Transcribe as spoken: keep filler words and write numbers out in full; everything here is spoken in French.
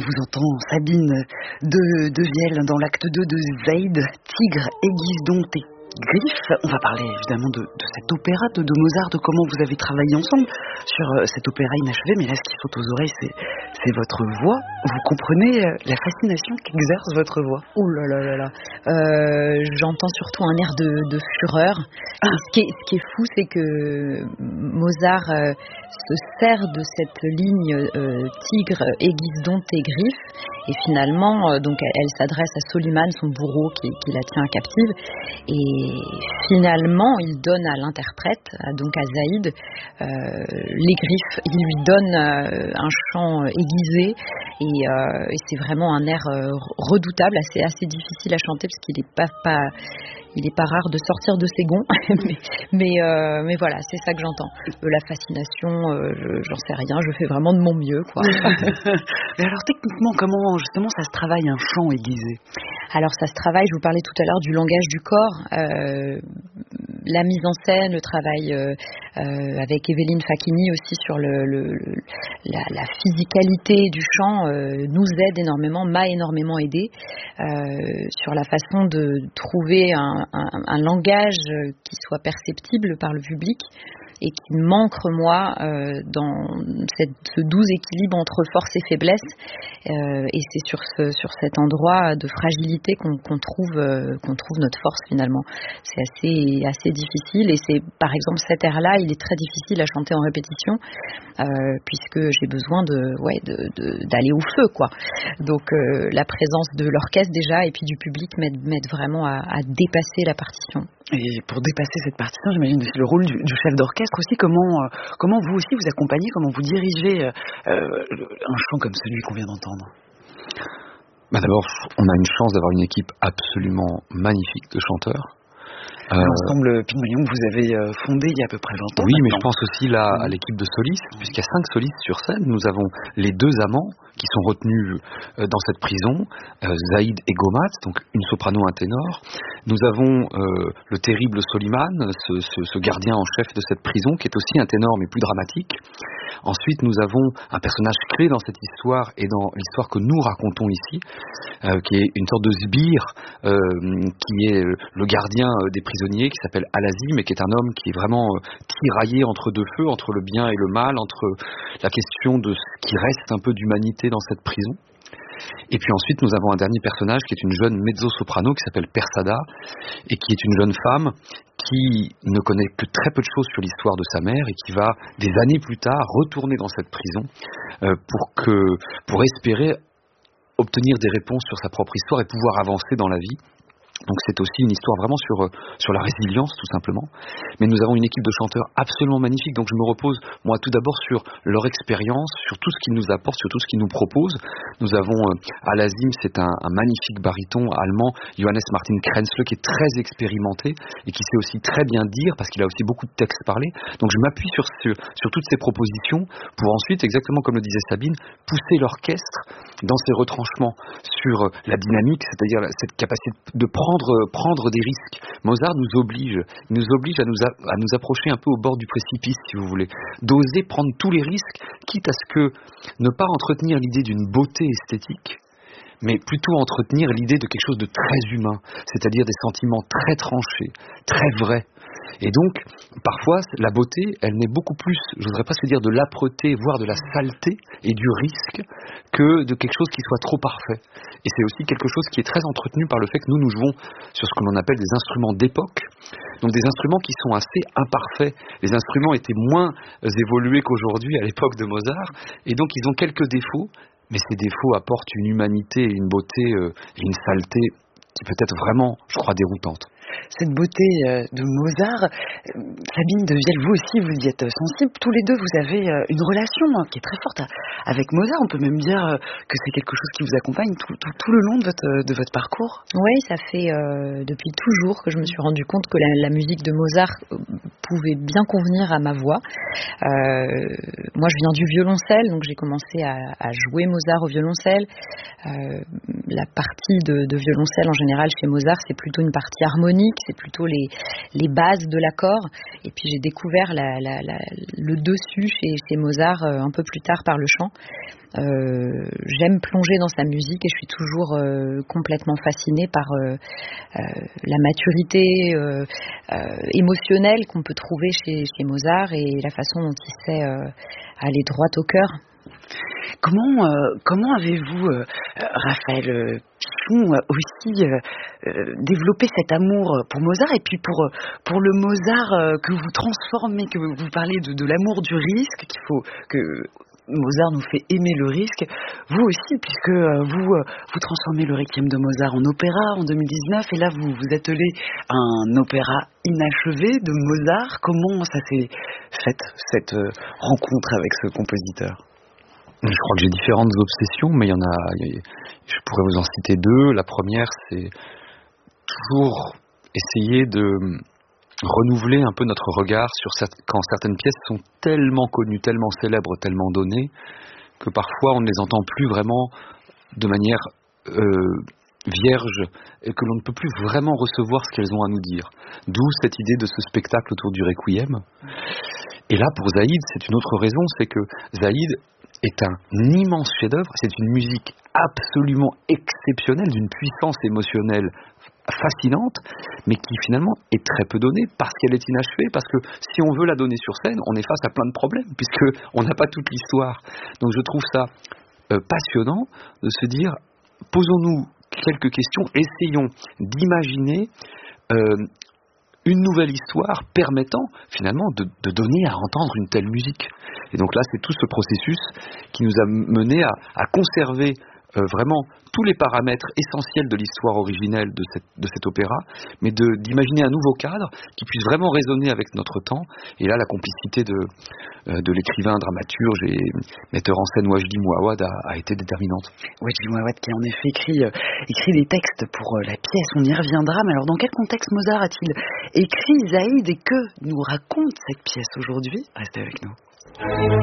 vous entend Sabine de, de Vielle dans l'acte deux de Zaïd, Tigre, aiguise domptée. Griffe. On va parler évidemment de, de cet opéra de, de Mozart, de comment vous avez travaillé ensemble sur euh, cet opéra inachevé, mais là ce qui saute aux oreilles c'est, c'est votre voix. Vous comprenez euh, la fascination qu'exerce votre voix? Oh là là là là euh, J'entends surtout un air de, de fureur. Ah. Et ce, qui est, ce qui est fou, c'est que Mozart euh, se sert de cette ligne euh, tigre, aiguise domptée, griffe, et finalement euh, donc elle, elle s'adresse à Soliman, son bourreau qui, qui la tient captive, et Et finalement, il donne à l'interprète, donc à Zaïd, euh, les griffes. Il lui donne euh, un chant aiguisé et, euh, et c'est vraiment un air euh, redoutable, assez, assez difficile à chanter parce qu'il n'est pas, pas, il est pas rare de sortir de ses gonds. mais mais, euh, mais voilà, c'est ça que j'entends. Euh, la fascination, euh, je, j'en sais rien, je fais vraiment de mon mieux, quoi. Mais alors techniquement, comment justement ça se travaille un chant aiguisé? Alors ça se travaille, je vous parlais tout à l'heure du langage du corps, euh, la mise en scène, le travail euh, euh, avec Evelyne Facchini aussi sur le, le, le, la, la physicalité du chant euh, nous aide énormément, m'a énormément aidé euh, sur la façon de trouver un, un, un langage qui soit perceptible par le public et qui m'ancre moi euh, dans cette, ce doux équilibre entre force et faiblesse, euh, et c'est sur, ce, sur cet endroit de fragilité qu'on, qu'on, trouve, euh, qu'on trouve notre force finalement. C'est assez, assez difficile, et c'est par exemple cet air-là, il est très difficile à chanter en répétition euh, puisque j'ai besoin de, ouais, de, de, d'aller au feu, quoi. Donc euh, la présence de l'orchestre déjà et puis du public m'aide, m'aide vraiment à, à dépasser la partition. Et pour dépasser cette partition, j'imagine que c'est le rôle du, du chef d'orchestre aussi. Comment, euh, comment vous aussi vous accompagnez, comment vous dirigez euh, un chant comme celui qu'on vient d'entendre? Bah d'abord, on a une chance d'avoir une équipe absolument magnifique de chanteurs. Euh, L'ensemble Pygmalion que vous avez fondé il y a à peu près vingt ans. Oui, maintenant. mais je pense aussi là à l'équipe de solistes, puisqu'il y a cinq solistes sur scène. Nous avons les deux amants qui sont retenus dans cette prison, euh, Zaïd et Gomat, donc une soprano, un ténor. Nous avons euh, le terrible Soliman, ce, ce, ce gardien en chef de cette prison, qui est aussi un ténor mais plus dramatique. Ensuite, nous avons un personnage clé dans cette histoire et dans l'histoire que nous racontons ici, euh, qui est une sorte de sbire, euh, qui est le gardien des prisonniers, qui s'appelle Alazim, et qui est un homme qui est vraiment euh, tiraillé entre deux feux, entre le bien et le mal, entre la question de ce qui reste un peu d'humanité dans cette prison. Et puis ensuite, nous avons un dernier personnage qui est une jeune mezzo-soprano qui s'appelle Persada et qui est une jeune femme qui ne connaît que très peu de choses sur l'histoire de sa mère et qui va, des années plus tard, retourner dans cette prison euh, pour, que, pour espérer obtenir des réponses sur sa propre histoire et pouvoir avancer dans la vie. Donc c'est aussi une histoire vraiment sur, sur la résilience tout simplement. Mais nous avons une équipe de chanteurs absolument magnifique, donc je me repose moi tout d'abord sur leur expérience, sur tout ce qu'ils nous apportent, sur tout ce qu'ils nous proposent. Nous avons euh, Alazim, c'est un, un magnifique baryton allemand, Johannes Martin Krenzle, qui est très expérimenté et qui sait aussi très bien dire, parce qu'il a aussi beaucoup de textes parlés. Donc je m'appuie sur, ce, sur toutes ces propositions pour ensuite, exactement comme le disait Sabine, pousser l'orchestre dans ses retranchements sur la dynamique, c'est-à-dire cette capacité de prendre Prendre, prendre des risques. Mozart nous oblige, il nous oblige à nous, a, à nous approcher un peu au bord du précipice, si vous voulez, d'oser prendre tous les risques, quitte à ce que ne pas entretenir l'idée d'une beauté esthétique, mais plutôt entretenir l'idée de quelque chose de très humain, c'est-à-dire des sentiments très tranchés, très vrais. Et donc, parfois, la beauté, elle n'est beaucoup plus, je voudrais presque dire de l'âpreté, voire de la saleté et du risque, que de quelque chose qui soit trop parfait. Et c'est aussi quelque chose qui est très entretenu par le fait que nous, nous jouons sur ce que l'on appelle des instruments d'époque, donc des instruments qui sont assez imparfaits. Les instruments étaient moins évolués qu'aujourd'hui à l'époque de Mozart, et donc ils ont quelques défauts, mais ces défauts apportent une humanité et une beauté euh, et une saleté qui peut être vraiment, je crois, déroutante. Cette beauté de Mozart, Sabine de Vielle, vous aussi vous y êtes sensible, tous les deux vous avez une relation qui est très forte avec Mozart, on peut même dire que c'est quelque chose qui vous accompagne tout, tout, tout le long de votre, de votre parcours. Oui, ça fait euh, depuis toujours que je me suis rendu compte que la, la musique de Mozart pouvait bien convenir à ma voix. Euh, moi je viens du violoncelle, donc j'ai commencé à, à jouer Mozart au violoncelle. Euh, la partie de, de violoncelle en général chez Mozart, c'est plutôt une partie harmonique, rythmique, c'est plutôt les, les bases de l'accord. Et puis j'ai découvert la, la, la, le dessus chez, chez Mozart euh, un peu plus tard par le chant. Euh, j'aime plonger dans sa musique et je suis toujours euh, complètement fascinée par euh, euh, la maturité euh, euh, émotionnelle qu'on peut trouver chez, chez Mozart et la façon dont il sait euh, aller droit au cœur. Comment, euh, comment avez-vous, euh, Raphaël euh, Pichon, euh, aussi euh, euh, développé cet amour pour Mozart et puis pour, pour le Mozart euh, que vous transformez, que vous, vous parlez de, de l'amour du risque, qu'il faut que Mozart nous fait aimer le risque, vous aussi, puisque euh, vous, euh, vous transformez le Requiem de Mozart en opéra en deux mille dix-neuf, et là vous vous attelez à un opéra inachevé de Mozart. Comment ça s'est fait, cette euh, rencontre avec ce compositeur ? Je crois que j'ai différentes obsessions, mais il y en a, je pourrais vous en citer deux. La première, c'est toujours essayer de renouveler un peu notre regard sur cette, quand certaines pièces sont tellement connues, tellement célèbres, tellement données, que parfois on ne les entend plus vraiment de manière euh, vierge et que l'on ne peut plus vraiment recevoir ce qu'elles ont à nous dire. D'où cette idée de ce spectacle autour du Requiem. Et là, pour Zaïd, c'est une autre raison, c'est que Zaïd est un immense chef-d'œuvre, c'est une musique absolument exceptionnelle, d'une puissance émotionnelle fascinante, mais qui finalement est très peu donnée parce qu'elle est inachevée, parce que si on veut la donner sur scène, on est face à plein de problèmes, puisqu'on n'a pas toute l'histoire. Donc je trouve ça euh, passionnant de se dire, posons-nous quelques questions, essayons d'imaginer euh, une nouvelle histoire permettant finalement de, de donner à entendre une telle musique. Et donc là, c'est tout ce processus qui nous a mené à, à conserver euh, vraiment tous les paramètres essentiels de l'histoire originelle de, cette, de cet opéra, mais de, d'imaginer un nouveau cadre qui puisse vraiment résonner avec notre temps. Et là, la complicité de, euh, de l'écrivain, dramaturge et metteur en scène Wajdi Mouawad a, a été déterminante. Wajdi Mouawad qui a en effet écrit, euh, écrit des textes pour euh, la pièce, on y reviendra. Mais alors dans quel contexte Mozart a-t-il écrit Zaïd et que nous raconte cette pièce aujourd'hui ? Restez avec nous.